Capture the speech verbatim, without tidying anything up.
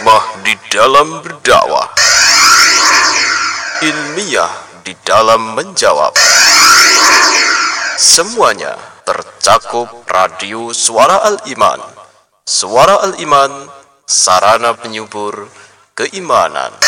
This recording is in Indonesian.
hikmah di dalam berdakwah, ilmiah di dalam menjawab. Semuanya tercakup radio Suara Al-Iman. Suara Al-Iman, sarana penyubur keimanan.